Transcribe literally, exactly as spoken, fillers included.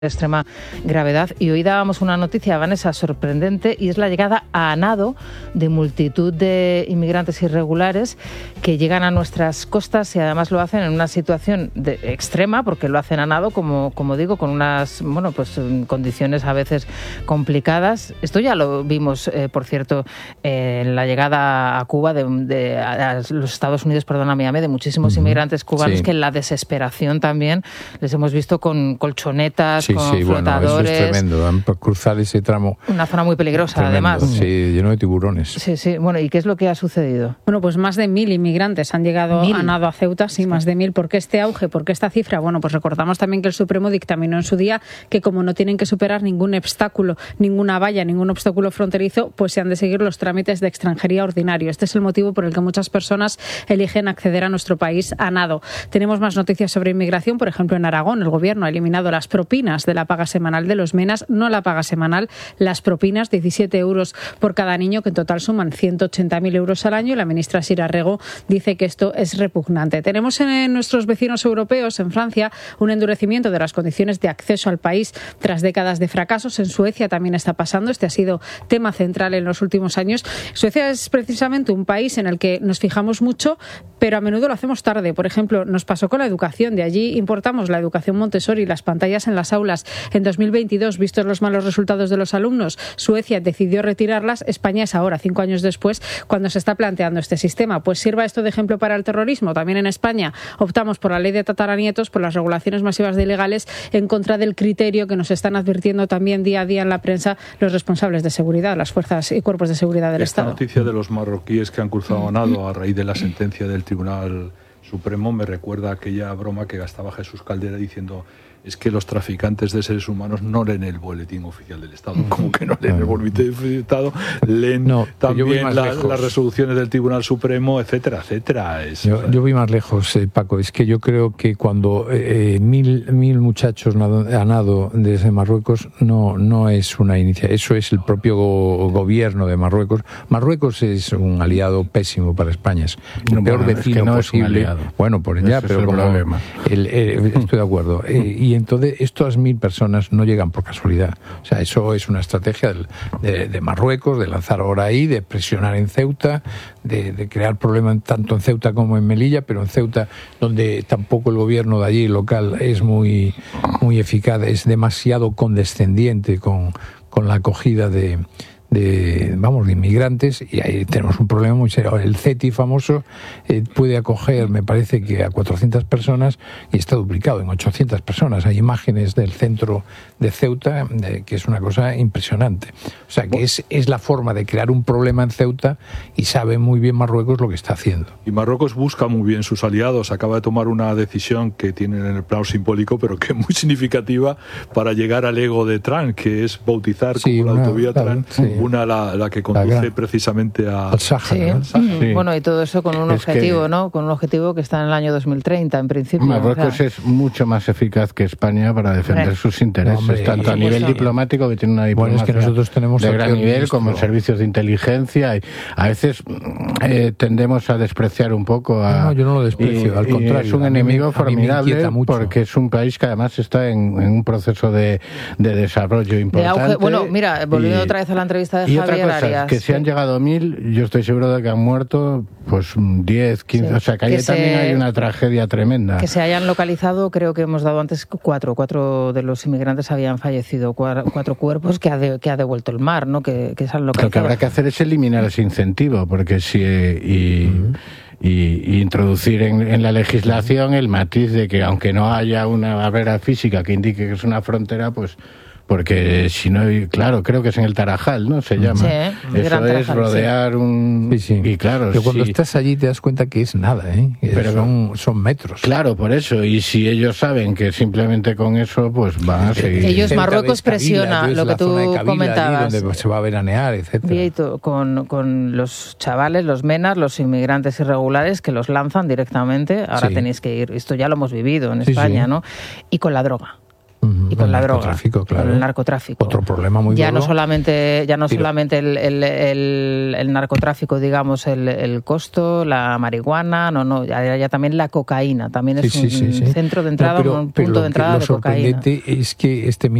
de extrema gravedad. Y hoy dábamos una noticia, Vanessa, sorprendente, y es la llegada a nado de multitud de inmigrantes irregulares que llegan a nuestras costas y además lo hacen en una situación de extrema, porque lo hacen a nado, como, como digo, con unas bueno, pues, condiciones a veces complicadas. Esto ya lo vimos, eh, por cierto, eh, en la llegada a Cuba, de, de a los Estados Unidos, perdona, Miami, de muchísimos uh-huh. inmigrantes cubanos, sí. que en la desesperación también les hemos visto con colchonetas, sí, con sí, flotadores. Bueno, eso es tremendo, cruzar ese tramo. Una zona muy peligrosa, tremendo, además. Sí, lleno de tiburones. Sí, sí. Bueno, ¿y qué es lo que ha sucedido? Bueno, pues más de mil inmigrantes han llegado ¿Mil? a nado a Ceuta, sí, sí, más de mil. ¿Por qué este auge? ¿Por qué esta cifra? Bueno, pues recordamos también que el Supremo dictaminó en su día que como no tienen que superar ningún obstáculo, ninguna valla, ningún obstáculo fronterizo, pues se han de seguir los trámites de extranjería ordinario. Este es el motivo por el que muchas personas eligen acceder a nuestro país a nado. Tenemos más noticias sobre inmigración. Por ejemplo, en Aragón el gobierno ha eliminado las propinas de la paga semanal de los MENAs, no la paga semanal, las propinas, diecisiete euros por cada niño, que en total suman ciento ochenta mil euros al año, y la ministra Sira Rego dice que esto es repugnante. Tenemos en nuestros vecinos europeos, en Francia, un endurecimiento de las condiciones de acceso al país tras décadas de fracasos. En Suecia también está pasando. Este ha sido tema central en los últimos años. Suecia es precisamente un país en el que nos fijamos mucho, pero a menudo lo hacemos tarde. Por ejemplo, nos pasó con la educación. De allí importamos la educación Montessori, las pantallas en las aulas. En dos mil veintidós, vistos los malos resultados de los alumnos, Suecia decidió retirarlas. España es ahora, cinco años después, cuando se está planteando este sistema. Pues sirva esto de ejemplo para el terrorismo. También en España optamos por la ley de tataranietos, por las regulaciones masivas de ilegales, en contra del criterio que nos están advirtiendo también día a día en la prensa los responsables de seguridad, las fuerzas y cuerpos de seguridad del Esta Estado. Esta noticia de los marroquíes que han cruzado a nado a raíz de la sentencia del Tribunal Supremo me recuerda a aquella broma que gastaba Jesús Caldera diciendo: es que los traficantes de seres humanos no leen el boletín oficial del Estado. Como que no leen el boletín oficial del Estado, leen no, también la, las resoluciones del Tribunal Supremo, etcétera, etcétera. Es, yo, yo voy más lejos, eh, Paco. Es que yo creo que cuando eh, mil, mil muchachos nado, a nado desde Marruecos no, no es una iniciativa, eso es el propio go, gobierno de Marruecos. Marruecos es un aliado pésimo para España, es el no, peor bueno, vecino es que no posible. Es bueno, por ya, pero como el, el, estoy de acuerdo. Eh, y Y entonces estas mil personas no llegan por casualidad. O sea, eso es una estrategia de, de, de Marruecos, de lanzar ahora ahí, de presionar en Ceuta, de, de crear problemas tanto en Ceuta como en Melilla, pero en Ceuta, donde tampoco el gobierno de allí local es muy, muy eficaz, es demasiado condescendiente con, con la acogida de... de vamos de inmigrantes, y ahí tenemos un problema muy serio. El CETI famoso eh, puede acoger, me parece que a cuatrocientas personas, y está duplicado en ochocientas personas. Hay imágenes del centro de Ceuta, eh, que es una cosa impresionante. O sea, que es, es la forma de crear un problema en Ceuta, y sabe muy bien Marruecos lo que está haciendo. Y Marruecos busca muy bien sus aliados. Acaba de tomar una decisión que tienen en el plano simbólico, pero que es muy significativa para llegar al ego de Trump, que es bautizar sí, como una, la autovía claro, Trump, sí. una la, la que conduce la precisamente a, al Sáhara. Sí. ¿no? Sí. Bueno, y todo eso con un es objetivo, que, ¿no? Con un objetivo que está en el año dos mil treinta, en principio. Marruecos o sea, es mucho más eficaz que España para defender hombre. sus intereses, no, hombre, tanto a nivel eso. diplomático, que tiene una diplomacia bueno, es que nosotros tenemos de gran nivel, como en servicios de inteligencia. Y a veces eh, tendemos a despreciar un poco a... No, no yo no lo desprecio, y, al contrario. Es un enemigo formidable porque es un país que además está en, en un proceso de, de desarrollo importante. De auge. Bueno, mira, volviendo y, otra vez a la entrevista de y Javier otra cosa, Arias. Que si han llegado mil, yo estoy seguro de que han muerto pues diez, quince, sí. o sea que ahí que también se, hay una tragedia tremenda. Que se hayan localizado, creo que hemos dado antes cuatro, cuatro de los inmigrantes habían fallecido, cuatro, cuatro cuerpos que ha, de, que ha devuelto el mar, ¿no? Que, que se han localizado. Lo que habrá que hacer es eliminar ese incentivo, porque si... Y, uh-huh. Y, y introducir en, en la legislación el matiz de que aunque no haya una barrera física que indique que es una frontera, pues porque si no, claro, creo que es en el Tarajal, ¿no? Se llama. Sí, eso Tarajal, es rodear sí. un... Sí, sí. Y claro, pero cuando sí. estás allí te das cuenta que es nada, ¿eh? Pero son, son metros. Claro, por eso. Y si ellos saben que simplemente con eso, pues van a seguir. Ellos, Marruecos presiona lo que tú comentabas. Allí donde se va a veranear, etcétera. Con, con los chavales, los menas, los inmigrantes irregulares que los lanzan directamente. Ahora sí. tenéis que ir. Esto ya lo hemos vivido en sí, España, sí. ¿no? Y con la droga. y con el la droga, narcotráfico, claro. con el narcotráfico. Otro problema muy ya gordo. no solamente ya no Pero, solamente el, el, el, el narcotráfico, digamos, el, el costo, la marihuana, no, no, ya, ya también la cocaína, también es sí, sí, un sí, sí. centro de entrada, no, pero, un pero punto de entrada lo de cocaína. Lo sorprendente es que este